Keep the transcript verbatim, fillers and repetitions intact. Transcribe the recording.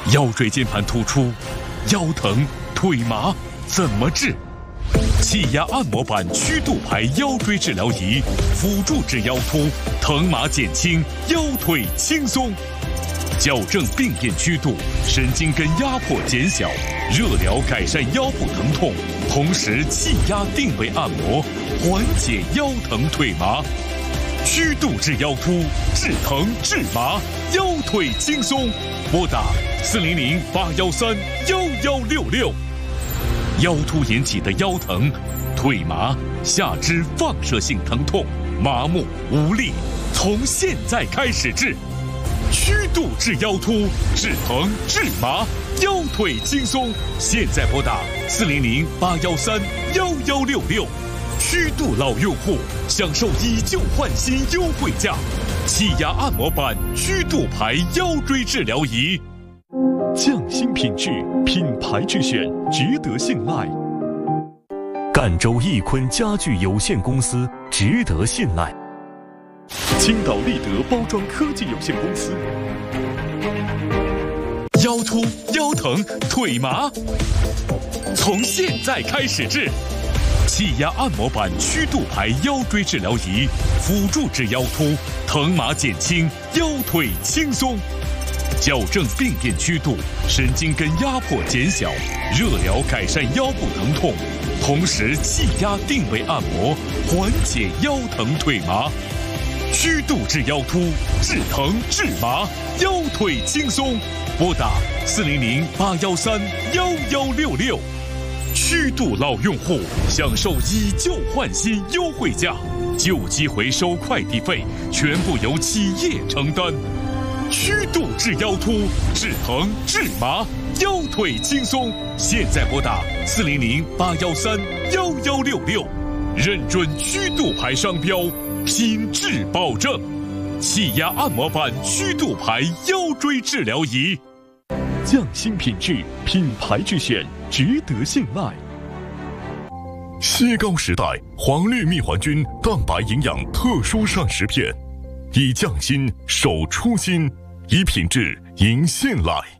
腰椎间盘突出、腰疼、腿麻怎么治？气压按摩板曲度排腰椎治疗仪，辅助治腰突，疼麻减轻，腰腿轻松。矫正病变曲度，神经根压迫减小，热疗改善腰部疼痛，同时气压定位按摩，缓解腰疼腿麻。曲度治腰突，治疼治麻，腰腿轻松。拨打四零零八幺三幺幺六六。腰突引起的腰疼、腿麻、下肢放射性疼痛、麻木无力，从现在开始治。曲度治腰突，治疼治麻，腰腿轻松。现在拨打四零零八幺三幺幺六六。曲度老用户享受以旧换新优惠价，气压按摩板曲度排腰椎治疗仪。匠心品质，品牌之选，值得信赖。赣州益坤家具有限公司值得信赖。青岛立德包装科技有限公司。腰突、腰疼、腿麻，从现在开始治。气压按摩板曲度排腰椎治疗仪，辅助治腰突，疼麻减轻，腰腿轻松。矫正病变曲度，神经根压迫减小，热疗改善腰部疼痛，同时气压定位按摩，缓解腰疼腿麻。曲度治腰突，治疼治麻，腰腿轻松。拨打四零零八幺三幺幺六六。曲度老用户享受以旧换新优惠价，旧机回收快递费全部由企业承担。曲度治腰突，治疼治麻，腰腿轻松。现在拨打四零零八幺三幺幺六六，认准曲度牌商标，品质保证。气压按摩板曲度牌腰椎治疗仪，匠心品质，品牌之选，值得信赖。 西高时代黄绿蜜环菌蛋白营养特殊膳食片，以匠心守初心，以品质赢信赖。